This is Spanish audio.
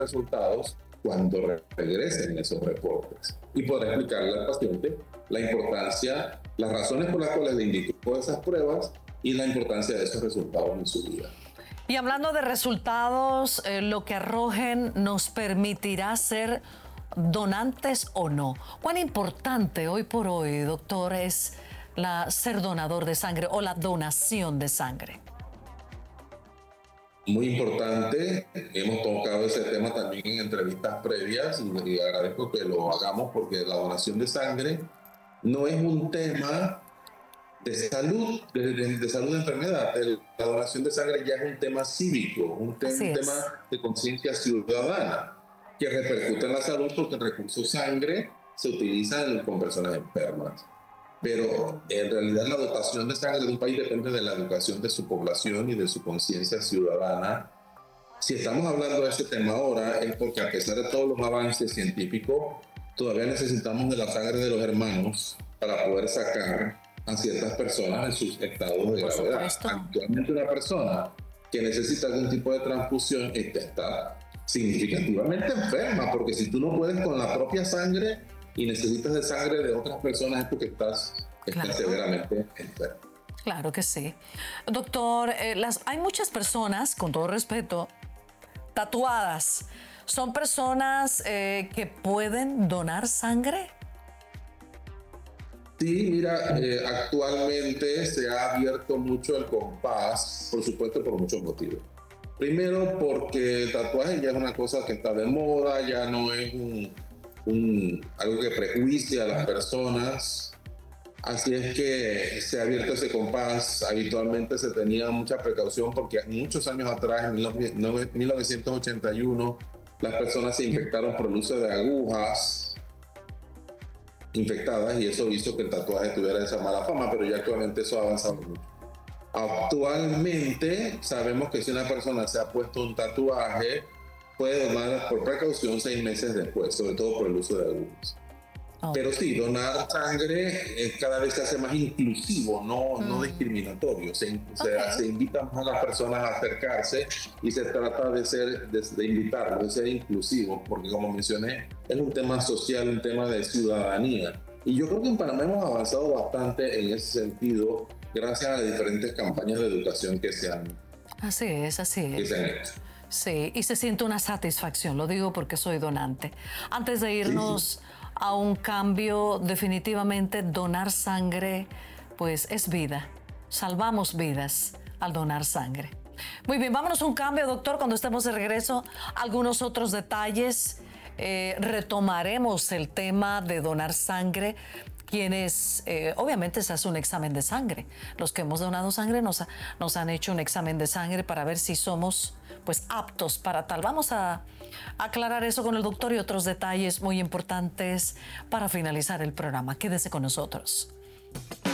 resultados cuando regresen esos reportes y podrá explicarle al paciente la importancia, las razones por las cuales le indicó esas pruebas y la importancia de esos resultados en su vida. Y hablando de resultados, lo que arrojen nos permitirá ser donantes o no. ¿Cuán importante hoy por hoy, doctor, es ser donador de sangre o la donación de sangre? Muy importante, hemos tocado ese tema también en entrevistas previas y agradezco que lo hagamos porque la donación de sangre no es un tema de salud, de salud de enfermedad. La donación de sangre ya es un tema cívico, un tema de conciencia ciudadana que repercute en la salud porque el recurso sangre se utiliza con personas enfermas. Pero en realidad la dotación de sangre de un país depende de la educación de su población y de su conciencia ciudadana. Si estamos hablando de este tema ahora es porque a pesar de todos los avances científicos, todavía necesitamos de la sangre de los hermanos para poder sacar a ciertas personas en sus estados de gravedad. Actualmente una persona que necesita algún tipo de transfusión está significativamente enferma, porque si tú no puedes con la propia sangre y necesitas de sangre de otras personas es porque estás severamente enfermo. Claro que sí. Doctor, hay muchas personas, con todo respeto, tatuadas. ¿Son personas que pueden donar sangre? Sí, mira, actualmente se ha abierto mucho el compás, por supuesto por muchos motivos. Primero porque el tatuaje ya es una cosa que está de moda, ya no es algo que prejuicia a las personas. Así es que se ha abierto ese compás. Habitualmente se tenía mucha precaución porque muchos años atrás, en 1981, las personas se infectaron por el uso de agujas infectadas y eso hizo que el tatuaje tuviera esa mala fama, pero ya actualmente eso ha avanzado mucho. Actualmente sabemos que si una persona se ha puesto un tatuaje, puede donar por precaución 6 meses después, sobre todo por el uso de agujas. Pero sí, donar sangre cada vez se hace más inclusivo, no discriminatorio. Se invita más a las personas a acercarse y se trata de invitarlos, de ser inclusivos, porque como mencioné, es un tema social, un tema de ciudadanía. Y yo creo que en Panamá hemos avanzado bastante en ese sentido, gracias a las diferentes campañas de educación que se han hecho. Sí, y se siente una satisfacción, lo digo porque soy donante. Antes de irnos a un cambio, definitivamente donar sangre, pues es vida. Salvamos vidas al donar sangre. Muy bien, vámonos a un cambio, doctor. Cuando estemos de regreso, algunos otros detalles. Retomaremos el tema de donar sangre. Quienes obviamente se hace un examen de sangre. Los que hemos donado sangre nos han hecho un examen de sangre para ver si somos pues aptos para tal. Vamos a aclarar eso con el doctor y otros detalles muy importantes para finalizar el programa. Quédese con nosotros.